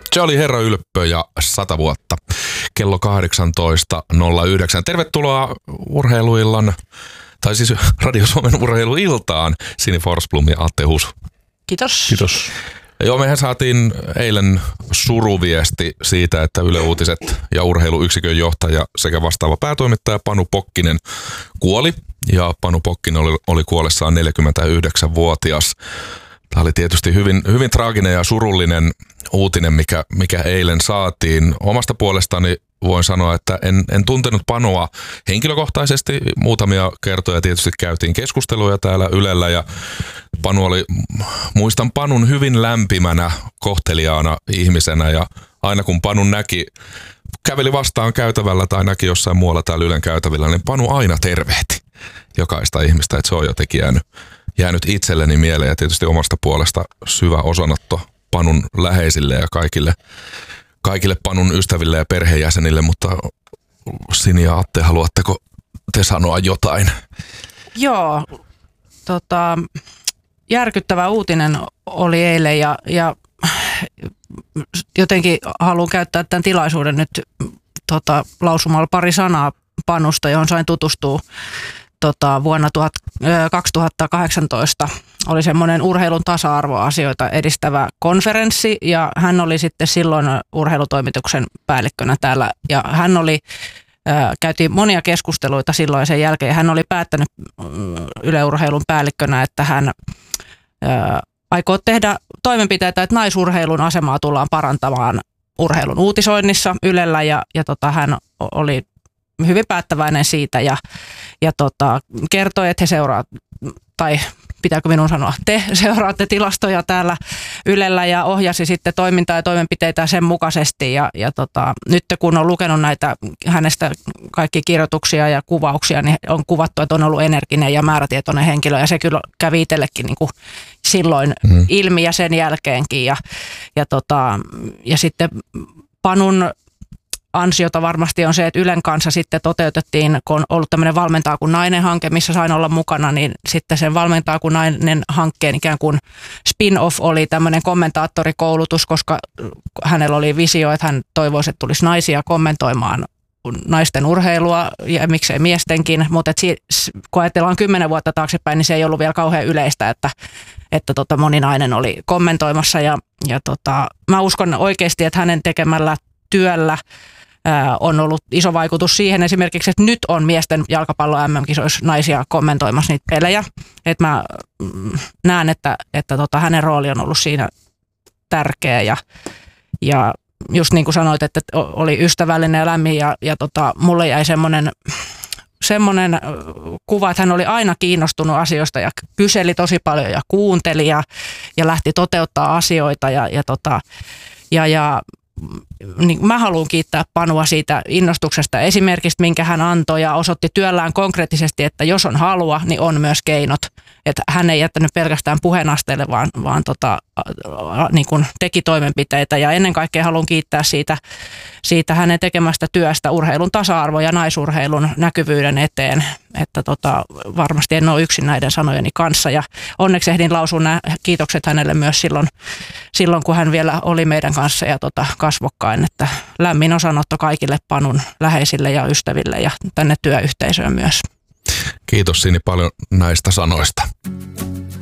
Se oli Herra Ylppö ja 100 vuotta. Kello 18.09. Tervetuloa urheiluillan, tai siis Radio Suomen urheiluiltaan, Sini Forsblom ja Atte Husu. Kiitos. Kiitos. Joo, mehän saatiin eilen suruviesti siitä, että Yle Uutiset ja urheiluyksikön johtaja sekä vastaava päätoimittaja Panu Pokkinen kuoli. Ja Panu Pokkinen oli kuollessaan 49-vuotias. Tämä oli tietysti hyvin traaginen ja surullinen uutinen, mikä eilen saatiin. Omasta puolestani voin sanoa, että en tuntenut Panua henkilökohtaisesti. Muutamia kertoja tietysti käytiin keskusteluja täällä Ylellä ja muistan Panun hyvin lämpimänä, kohteliaana ihmisenä ja aina kun Panun käveli vastaan käytävällä tai näki jossain muualla täällä Ylen käytävillä, niin Panu aina tervehti jokaista ihmistä, että se on jotenkin jäänyt itselleni mieleen ja tietysti omasta puolesta syvä osanotto Panun läheisille ja kaikille Panun ystäville ja perheenjäsenille, mutta Sini ja Atte, haluatteko te sanoa jotain? Joo, järkyttävä uutinen oli eilen ja jotenkin haluan käyttää tämän tilaisuuden nyt lausumalla pari sanaa Panusta, johon sain tutustua vuonna 2018. Oli semmoinen urheilun tasa-arvoasioita edistävä konferenssi ja hän oli sitten silloin urheilutoimituksen päällikkönä täällä ja hän oli, käytiin monia keskusteluita silloin sen jälkeen. Hän oli päättänyt Yle Urheilun päällikkönä, että hän aikoo tehdä toimenpiteitä, että naisurheilun asemaa tullaan parantamaan urheilun uutisoinnissa Ylellä ja hän oli hyvin päättäväinen siitä ja kertoi, että he seuraavat, tai pitääkö minun sanoa, te seuraatte tilastoja täällä Ylellä ja ohjasi sitten toimintaa ja toimenpiteitä sen mukaisesti ja nyt kun on lukenut näitä hänestä kaikki kirjoituksia ja kuvauksia, niin on kuvattu, että on ollut energinen ja määrätietoinen henkilö ja se kyllä kävi itsellekin niin kuin silloin ilmi ja sen jälkeenkin ja sitten Panun ansiota varmasti on se, että Ylen kanssa sitten toteutettiin, kun on ollut tämmöinen Valmentaa kuin nainen -hanke, missä sain olla mukana, niin sitten sen Valmentaa kuin nainen -hankkeen ikään kuin spin-off oli tämmöinen kommentaattorikoulutus, koska hänellä oli visio, että hän toivoisi, että tulisi naisia kommentoimaan naisten urheilua ja miksei miestenkin, mutta kun ajatellaan 10 vuotta taaksepäin, niin se ei ollut vielä kauhean yleistä, että moni nainen oli kommentoimassa ja mä uskon oikeasti, että hänen tekemällä työllä on ollut iso vaikutus siihen esimerkiksi, että nyt on miesten jalkapallo MM-kisoissa naisia kommentoimassa niitä pelejä. Että mä näen, että hänen rooli on ollut siinä tärkeä ja just niin kuin sanoit, että oli ystävällinen ja lämmin ja mulle jäi semmoinen kuva, että hän oli aina kiinnostunut asioista ja kyseli tosi paljon ja kuunteli ja lähti toteuttaa asioita ja niin mä haluan kiittää Panua siitä innostuksesta esimerkiksi, minkä hän antoi ja osoitti työllään konkreettisesti, että jos on halua, niin on myös keinot. Että hän ei jättänyt pelkästään puheenasteelle, vaan niin kuin teki toimenpiteitä ja ennen kaikkea haluan kiittää siitä hänen tekemästä työstä urheilun tasa-arvo ja naisurheilun näkyvyyden eteen. Että varmasti en ole yksin näiden sanojeni kanssa ja onneksi ehdin lausua nämä kiitokset hänelle myös silloin kun hän vielä oli meidän kanssa ja kasvokkain, että lämmin osanotto kaikille Panun läheisille ja ystäville ja tänne työyhteisöön myös. Kiitos Sini paljon näistä sanoista.